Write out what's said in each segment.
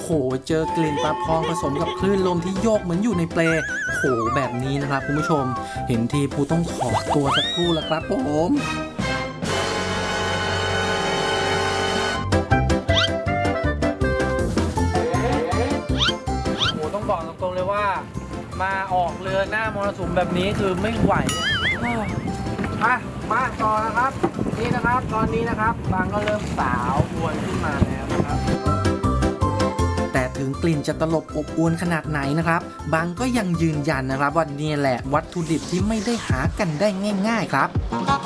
โหเจอกลิ่นปลาพองผสมกับคลื่นลมที่โยกเหมือนอยู่ในเปลโหแบบนี้นะครับคุณผู้ชมเห็นทีภูต้องขอตัวสักครู่ละครับผมโหต้องบอกตรงๆเลยว่ามาออกเรือหน้ามรสุมแบบนี้คือไม่ไหวมาต่อนะครับนี่นะครับตอนนี้นะครับบางก็เริ่มสาวอวนขึ้นมาแล้วนะครับแต่ถึงกลิ่นจะตลบอบอวนขนาดไหนนะครับบางก็ยังยืนยันนะครับว่านี่แหละวัตถุดิบที่ไม่ได้หากันได้ง่ายๆครับ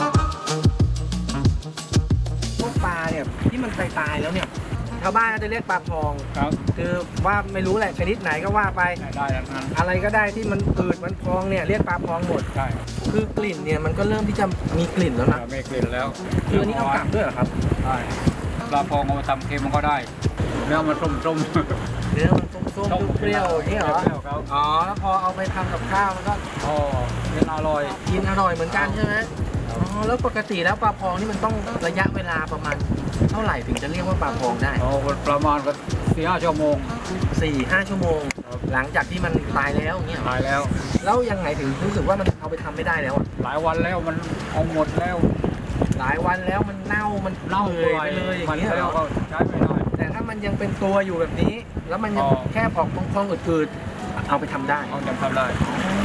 พวกปลาเนี่ยที่มันตายแล้วเนี่ยชาวบ้านก็จะเรียกปลาพองครับคือว่าไม่รู้แหละชนิดไหนก็ว่าไปได้นั้นอะไรก็ได้ที่มันอืดมันพองเนี่ยเรียกปลาพองหมดใช่คือกลิ่นเนี่ยมันก็เริ่มที่จะมีกลิ่นแล้วนะมีกลิ่นแล้วคืออันนี้เอากลับด้วยเหรอครับใช่ปลาพองเอามาทำเค็มมันก็ได้เนื้อมันส้มเนื้อมันส้มเปรี้ยวอย่างนี้เหรออ๋อแล้วพอเอาไปทำกับข้าวมันก็กินอร่อยเหมือนกันใช่ไหมอ๋อแล้วปกติแล้วปลาพองนี่มันต้องระยะเวลาประมาณเท่าไหร่ถึงจะเรียกว่าปลาพองได้ประมาณก็4-5 ชั่วโมง 4-5 ชั่วโมงหลังจากที่มันตายแล้วเงี้ยตายแล้วยังไงถึงรู้สึกว่ามันเอาไปทำไม่ได้แล้วหลายวันแล้วมันเอาหมดแล้วหลายวันแล้วมันเน่าไปเลยอย่างเงี้ยแล้วก็ใช้ไม่ได้แต่ถ้ามันยังเป็นตัวอยู่แบบนี้แล้วมันยังแค่ออกพองๆอืดๆเอาไปทำได้เอาไปทำได้